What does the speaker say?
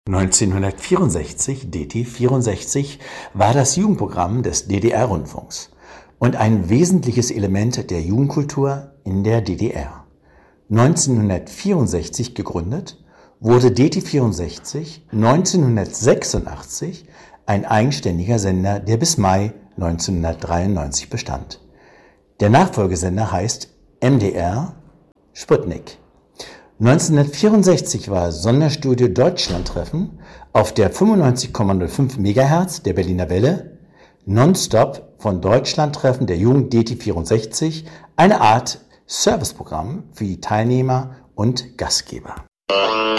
1964, DT64, war das Jugendprogramm des DDR-Rundfunks und ein wesentliches Element der Jugendkultur in der DDR. 1964 gegründet, wurde DT64 1986 ein eigenständiger Sender, der bis Mai 1993 bestand. Der Nachfolgesender heißt MDR Sputnik. 1964 war Sonderstudio Deutschlandtreffen auf der 95,05 MHz der Berliner Welle nonstop von Deutschlandtreffen der Jugend DT64 eine Art Serviceprogramm für die Teilnehmer und Gastgeber.